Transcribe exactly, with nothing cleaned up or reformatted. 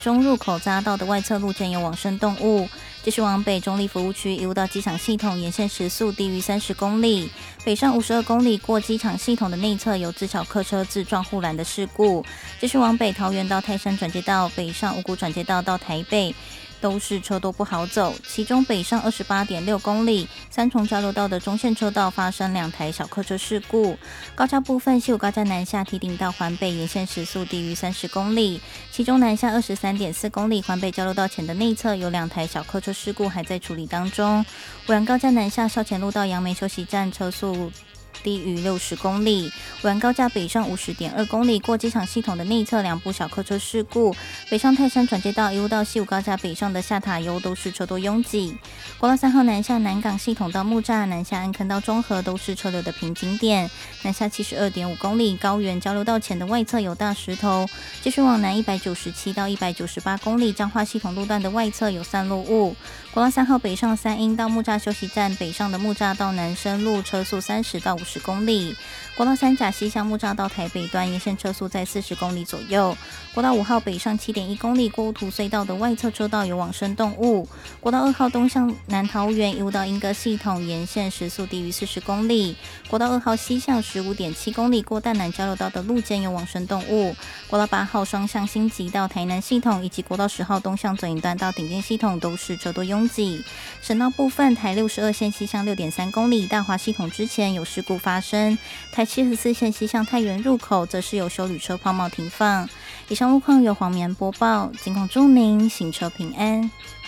中入口匝道的外侧路肩有往生动物。继续往北，中立服务区一路到机场系统沿线时速低于三十公里，北上五十二公里过机场系统的内侧有自小客车自撞护栏的事故。继续往北，桃园到泰山转接道，北上五股转接道到台北都是车多不好走，其中北上 二十八点六公里三重交流道的中线车道发生两台小客车事故。高架部分，西武高架南下提顶到环北沿线时速低于三十公里，其中南下 二十三点四公里环北交流道前的内侧有两台小客车事故还在处理当中。尾安高架南下校前路到杨梅休息站车速低于六十公里，尾安高架北上 五十点二公里过机场系统的内侧两部小客车事故。北上泰山转接道一路到西武高架北上的下塔悠都是车多拥挤。国道三号南下南港系统到木栅，南下安坑到中和都是车流的瓶颈点。南下 七十二点五公里高原交流道前的外侧有大石头。继续往南一百九十七到一百九十八公里彰化系统路段的外侧有散落物。国道三号北上三鹰到木栅休息站，北上的木栅到南深路车速三十到五十公里。国道三甲西向木栅到台北段沿线车速在四十公里左右。国道五号北上 七点一公里过乌土隧道的外侧车道有往生动物。国道二号东向南桃园一路到莺歌系统沿线时速低于四十公里。国道二号西向 十五点七公里过淡南交流道的路肩有往生动物。国道八号双向新集到台南系统以及国道十号东向左营段到顶尖系统都是车多拥挤。省道部分，台六十二线西向 六点三公里大华系统之前有事故发生，台七十四线西向太原入口则是有休旅车抛锚停放。以上路况由黄棉播报，尽管祝您行车平安。